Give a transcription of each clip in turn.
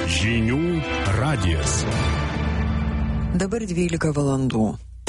Žinių radijas. Dabar 12 valandų.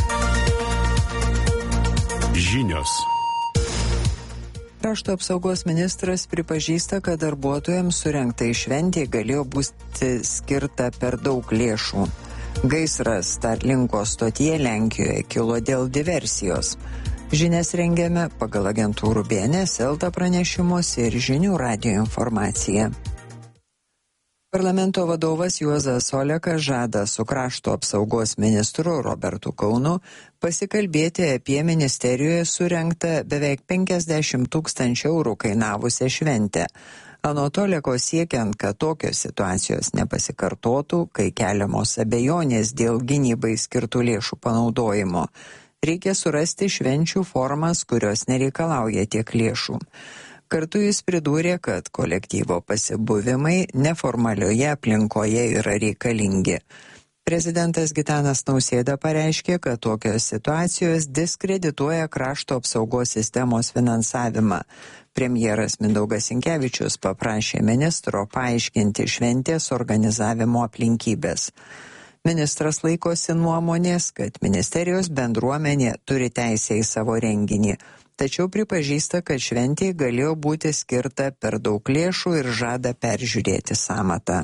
Žinios. Krašto apsaugos ministras pripažįsta, kad darbuotojams surengtai šventė galėjo būti skirta per daug lėšų. Gaisras Starlinko stotyje Lenkijoje kilo dėl diversijos. Žinias rengiame pagal agentūrų BNS, Elta pranešimus ir Žinių radijo informaciją. Parlamento vadovas Juozas Olekas žada su krašto apsaugos ministru Robertu Kaunu pasikalbėti apie ministerijoje surengtą beveik 50 000 eurų kainavusią šventę. Anot Oleko siekiant, kad tokios situacijos nepasikartotų, kai keliamos abejonės dėl gynybai skirtų lėšų panaudojimo, reikia surasti švenčių formas, kurios nereikalauja tiek lėšų. Kartu jis pridūrė, kad kolektyvo pasibuvimai neformalioje aplinkoje yra reikalingi. Prezidentas Gitanas Nausėda pareiškė, kad tokios situacijos diskredituoja krašto apsaugos sistemos finansavimą. Premjeras Mindaugas Sinkevičius paprašė ministro paaiškinti šventės organizavimo aplinkybės. Ministras laikosi nuomonės, kad ministerijos bendruomenė turi teisę į savo renginį, tačiau pripažįsta, kad šventė galėjo būti skirta per daug lėšų ir žada peržiūrėti sąmatą.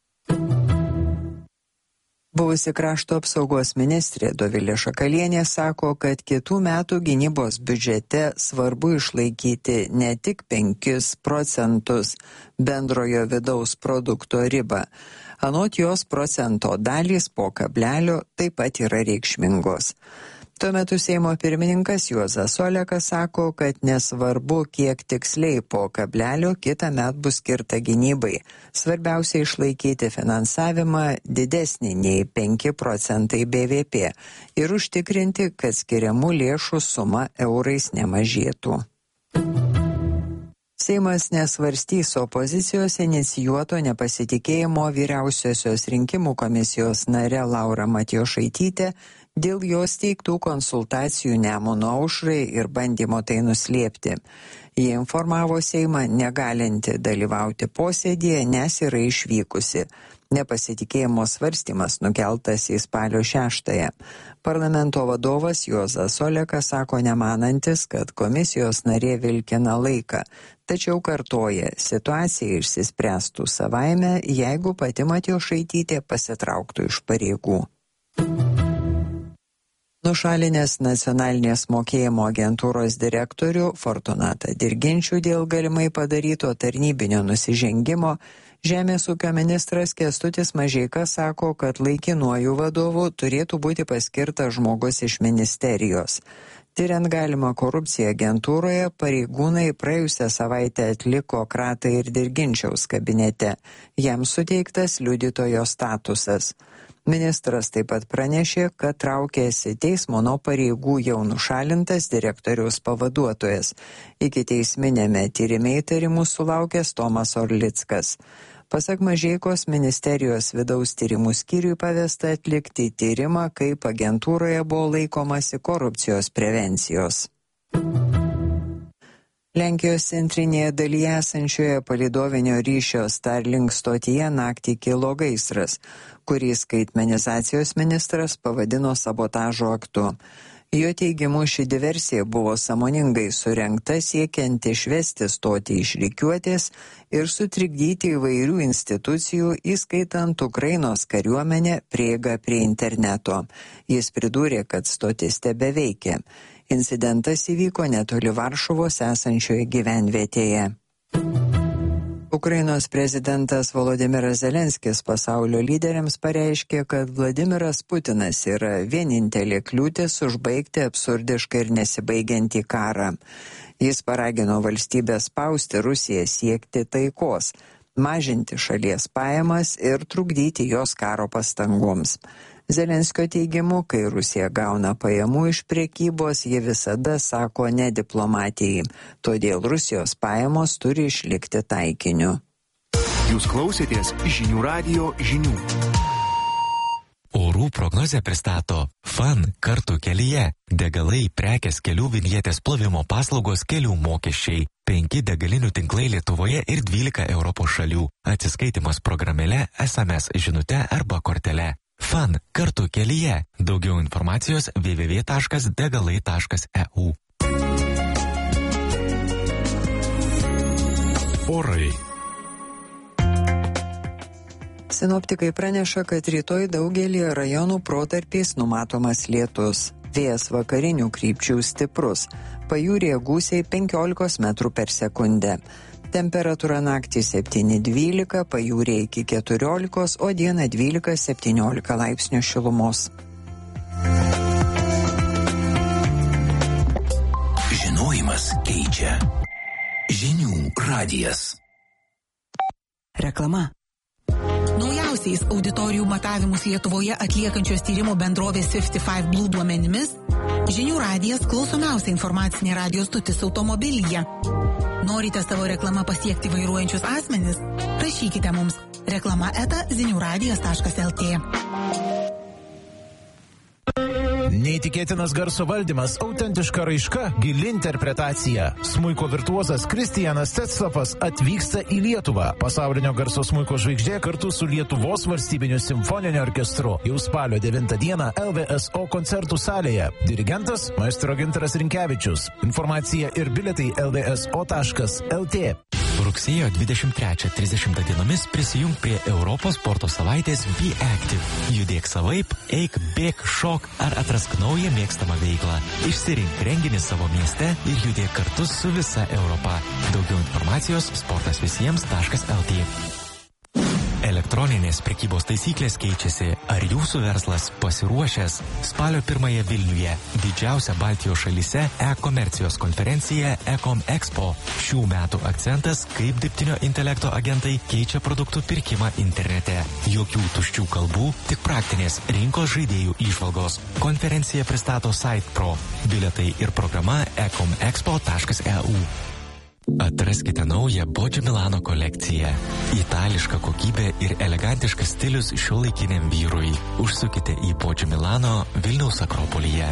Buvusi krašto apsaugos ministrė Dovilė Šakalienė sako, kad kitų metų gynybos biudžete svarbu išlaikyti ne tik 5% bendrojo vidaus produkto ribą. Anot jos procento dalys po kablelio taip pat yra reikšmingos. Tuo metu Seimo pirmininkas Juozas Olekas sako, kad nesvarbu, kiek tiksliai po kablelio kitąmet bus skirta gynybai. Svarbiausia išlaikyti finansavimą didesnį nei 5% BVP ir užtikrinti, kad skiriamų lėšų suma eurais nemažėtų. Seimas nesvarstys opozicijos inicijuoto nepasitikėjimo vyriausiosios rinkimų komisijos nare Laura Matjošaitytė dėl jos teiktų konsultacijų Nemuno aušrai ir bandymo tai nuslėpti. Jie informavo Seimą negalinti dalyvauti posėdėje, nes yra išvykusi. Nepasitikėjimo svarstymas nukeltas į spalio 6. Parlamento vadovas Juozas Olekas sako nemanantis, kad komisijos narė vilkina laiką, tačiau kartoja, situacija išsispręstų savaime, jeigu pati Matjošaitytė pasitrauktų iš pareigų. Nušalinęs nacionalinės mokėjimo agentūros direktorių Fortunatą Dirginčių dėl galimai padaryto tarnybinio nusižengimo, Žemės ūkio ministras Kęstutis Mažeika sako, kad laikinuoju vadovu turėtų būti paskirtas žmogus iš ministerijos. Tyriant galimą korupciją agentūroje, pareigūnai praėjusią savaitę atliko kratą ir Dirginčiaus kabinete. Jam suteiktas liudytojo statusas. Ministras taip pat pranešė, kad traukėsi teismo nuo pareigų jau nušalintas direktoriaus pavaduotojas. Ikiteisminėme tyrime įtarimų sulaukęs Tomas Orlickas. Pasak Mažeikos, ministerijos vidaus tyrimų skyriui pavesta atlikti tyrimą, kaip agentūroje buvo laikomasi korupcijos prevencijos. Lenkijos centrinėje dalyje esančioje palydovinio ryšio Starlink stotyje naktį kilo gaisras, kurį skaitmenizacijos ministras pavadino sabotažo aktu. Jo teigimu, ši diversija buvo sąmoningai surengta siekiant išvesti stotį iš rikiuotės ir sutrikdyti įvairių institucijų, įskaitant Ukrainos kariuomenę, prieigą prie interneto. Jis pridūrė, kad stotis tebeveikia. Incidentas įvyko netoli Varšuvos esančioje gyvenvietėje. Ukrainos prezidentas Volodymyras Zelenskis pasaulio lyderiams pareiškė, kad Vladimiras Putinas yra vienintelė kliūtis užbaigti absurdišką ir nesibaigiantį karą. Jis paragino valstybės spausti Rusiją siekti taikos, mažinti šalies pajamas ir trukdyti jos karo pastangoms. Zelenskio teigimu, kai Rusija gauna pajamų iš prekybos, ji visada sako ne diplomatijai. Todėl Rusijos pajamos turi išlikti taikiniu. Jūs klausėtės Žinių radijo žinių. Orų prognozę pristato FAN kartu kelyje. Degalai, prekės, kelių vinjetės plovimo paslaugos, kelių mokesčiai. 5 degalinių tinklai Lietuvoje ir 12 Europos šalių. Atsiskaitimas programėle, SMS žinute arba kortele. FAN kartu kelyje. Daugiau informacijos www.degalai.eu. Orai. Sinoptikai praneša, kad rytoj daugelį rajonų protarpiais numatomas lietus. Vėjas vakarinių krypčių stiprus. Pajūryje gūsiai 15 metrų per sekundę. Temperatūra naktį 7-12, pajūryje iki 14, o dieną 12-17 laipsnių šilumos. Žinojimas keičia. Žinių radijas. Reklama. Naujausiais auditorijų matavimus Lietuvoje atliekančios tyrimo bendrovės 55 Blue duomenimis, Žinių radijas klausomiausia informacinė radijo stotis automobilyje. Norite savo reklamą pasiekti vairuojančius asmenis? Rašykite mums reklama@ziniuradijas.lt. Neįtikėtinas garso valdymas, autentiška raiška, gili interpretacija. Smuiko virtuozas Kristijanas Cetsofas atvyksta į Lietuvą. Pasaulinio garso smuiko žvaigždė kartu su Lietuvos valstybiniu simfoniniu orkestru. Jau spalio 9 dieną LVSO koncertų salėje. Dirigentas maestro Gintaras Rinkevičius. Informacija ir bilietai lvso.lt. Rugsėjo 23-30 dienomis prisijung prie Europos sporto savaitės Be Active. Judėk savaip, eik, bėk, šok ar atrask naują mėgstamą veiklą. Išsirink renginį savo mieste ir judėk kartu su visa Europa. Daugiau informacijos sportasvisiems.lt. Elektroninės prekybos taisyklės keičiasi. Ar jūsų verslas pasiruošęs? Spalio 1 Vilniuje didžiausia Baltijos šalyse e-komercijos konferencija Ecom Expo. Šių metų akcentas, kaip dirbtinio intelekto agentai keičia produktų pirkimą internete. Jokių tuščių kalbų, tik praktinės rinkos žaidėjų įžvalgos. Konferencija pristato SitePro. Bilietai ir programa ecomexpo.eu. Atraskite naują Boggio Milano kolekciją. Itališka kokybė ir elegantiškas stilius šiuolaikiniam vyrui. Užsukite į Boggio Milano Vilniaus Akropolyje.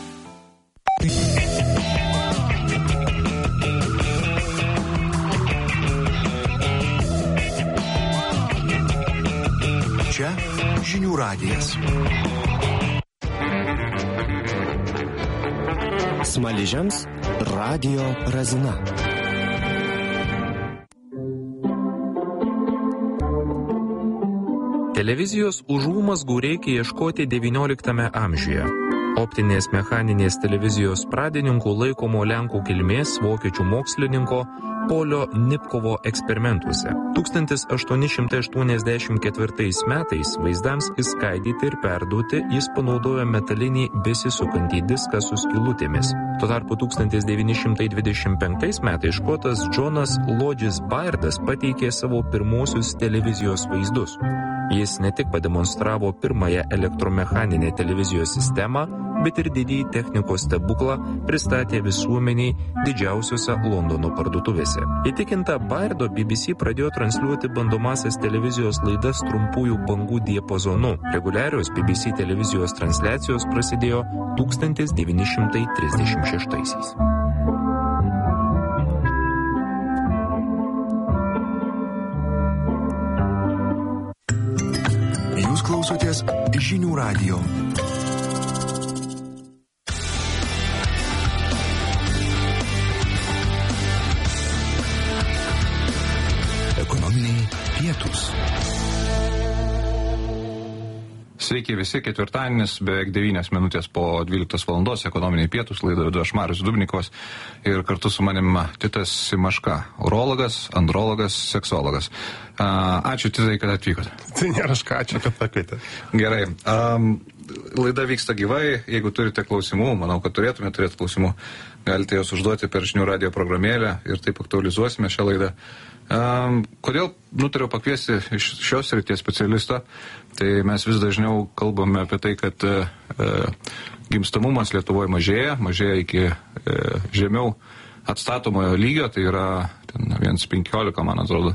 Čia Žinių radijas. Smaližiams Radio Razina. Televizijos užuomazgų reikia ieškoti XIX amžiuje. Optinės mechaninės televizijos pradininku laikomo lenkų kilmės vokiečių mokslininko Polio Nipkovo eksperimentuose. 1884 metais vaizdams įskaidyti ir perduoti jis panaudojo metalinį besisukantį diską su skylutėmis. Tuo tarpu 1925 metais škotas Džonas Lodžis Bairdas pateikė savo pirmosius televizijos vaizdus. Jis ne tik pademonstravo pirmąją elektromechaninę televizijos sistemą, bet ir didįjį technikos stebuklą pristatė visuomeniai didžiausiose Londono parduotuvėse. Įtikinta Bairdo, BBC pradėjo transliuoti bandomasias televizijos laidas trumpųjų bangų diapazonu. Reguliarios BBC televizijos transliacijos prasidėjo 1936. Jūs klausotės Žinių radijo. Ekonominiai pietūs. Sveiki visi, ketvirtadienis, beveik 9 minutės po 12 valandos, ekonominiai pietūs, laidą vedu aš Marius Dubnikovas ir kartu su manim Titas Simaška, urologas, andrologas, seksologas. Ačiū Titai, kad atvykote. Tai nėra ką, ačiū, kad pakvietė. Gerai. Laida vyksta gyvai, jeigu turite klausimų, manau, kad turėtumėte turėti klausimų, galite jos užduoti per Žinių radijo programėlę ir taip aktualizuosime šią laidą. Kodėl nutariau pakviesti iš šios srities specialistą, tai mes vis dažniau kalbame apie tai, kad gimstamumas Lietuvoje mažėja iki žemiau atstatomojo lygio, tai yra 1,15, man atrodo,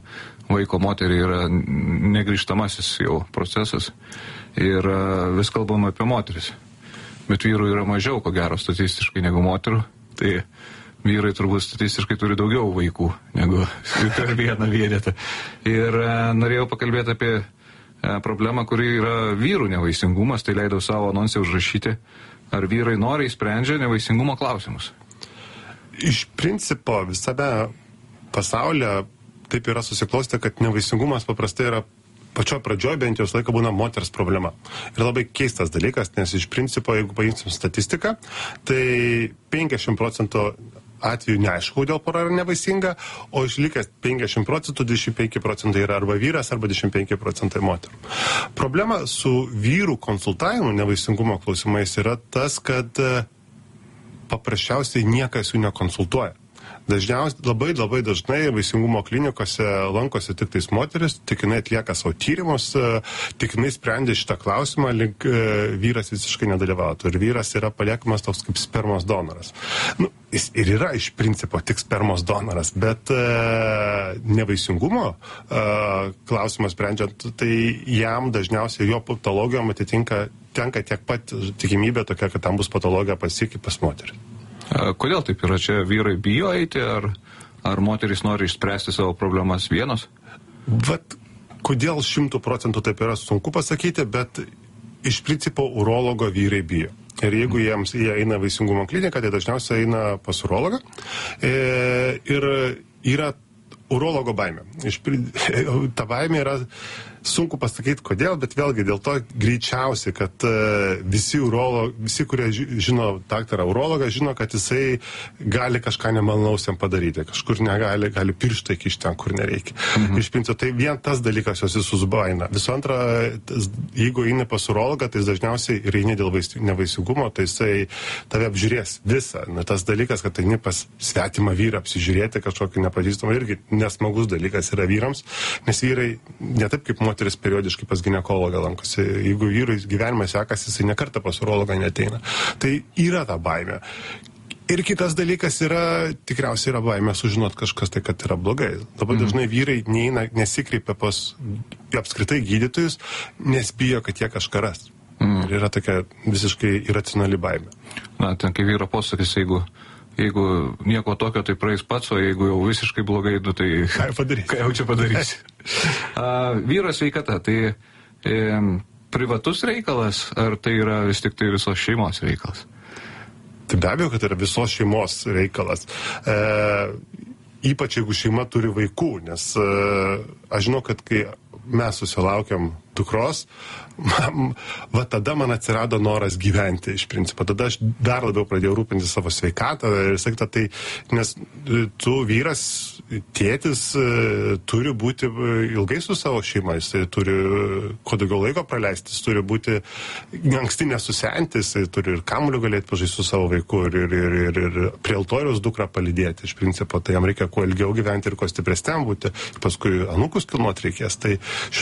vaiko moteriai yra negrįžtamasis jau procesas ir vis kalbam apie moteris. Bet vyrų yra mažiau, ko gero, statistiškai negu moterų. Tai vyrai turbūt statistiškai turi daugiau vaikų negu per vieną vienetą. Ir norėjau pakalbėti apie problemą, kuri yra vyrų nevaisingumas. Tai leidau savo anonsę užrašyti, ar vyrai noriai sprendžia nevaisingumo klausimus. Iš principo visame pasaulyje taip yra susiklostę, kad nevaisingumas paprastai yra pačio pradžioje bent jau laiką būna moters problema. Ir labai keistas dalykas, nes iš principo, jeigu paimsim statistiką, tai 50% atveju neaišku, dėl pora yra nevaisinga, o išlikęs 50%, 25% yra arba vyras, arba 25% moterų. Problema su vyrų konsultavimu nevaisingumo klausimais yra tas, kad paprasčiausiai niekas jų nekonsultuoja. Dažniausiai, labai dažnai vaisingumo klinikose lankosi tik tais moteris, tik jinai atlieka savo tyrimus, tik jinai sprendė šitą klausimą, link vyras visiškai nedalyvautų. Ir vyras yra paliekamas toks kaip spermos donoras. Jis ir yra iš principo tik spermos donoras, bet nevaisingumo klausimas sprendžiant, tai jam dažniausiai jo patologijom tenka tiek pat tikimybė tokia, kad tam bus patologija kaip pas moterį. Kodėl taip yra? Čia vyrai bijo eiti, ar moterys nori išspręsti savo problemas vienos? Kodėl 100% taip yra sunku pasakyti, bet iš principo urologo vyrai bijo. Ir jeigu jie eina vaisingumo kliniką, tai dažniausiai eina pas urologą. Ir yra urologo baimė. Ta baimė yra sunku pasakyti kodėl, bet vėlgi dėl to greičiausiai, kad visi, kurie žino daktarą urologą, žino, kad jisai gali kažką nemalonaus jam padaryti, kažkur gali pirštą įkišti ten, kur nereikia. Iš principo, tai vien tas dalykas jos visus baina. Visų antra, jeigu eini pas urologą, tai dažniausiai ir eini dėl nevaisingumo, tai jisai tave apžiūrės visą. Tas dalykas, kad eini pas svetimą vyrą apsižiūrėti kažkokį nepažįstamą, irgi nesmagus dalykas yra vyrams, nes vyrai ne taip kaip moteris periodiškai pas ginekologą lankosi. Jeigu vyrui gyvenime sekasi, jisai nekartą pas urologą neateina. Tai yra ta baimė. Ir kitas dalykas tikriausiai yra baimė sužinot kažkas tai, kad yra blogai. Dabar dažnai vyrai nesikreipia pas apskritai gydytojus, nes bijo, kad jie kažką ras. Ir yra tokia visiškai iracionali baimė. Ten kai vyro posakis, jeigu nieko tokio, tai praeis pats, o jeigu jau visiškai blogai, tai ką jau čia padarysi. Vyro sveikata, tai privatus reikalas, ar tai yra vis tik tai visos šeimos reikalas? Tai be abejo, kad tai yra visos šeimos reikalas. Ypač jeigu šeima turi vaikų, nes aš žinau, kad kai mes susilaukiam dukros, tada man atsirado noras gyventi iš principo. Tada aš dar labiau pradėjau rūpinti savo sveikatą ir sakyti, tai, nes tu vyras, tėtis turi būti ilgai su savo šeima, jis turi kuo daugiau laiko praleisti, jis turi būti anksti nesusenti, jis turi ir kamuoliu galėti pažaisti su savo vaiku ir prie altoriaus dukrą palydėti iš principo. Tai jam reikia kuo ilgiau gyventi ir kuo stipresniam būti, ir paskui anūkus kilnuoti reikės. Tai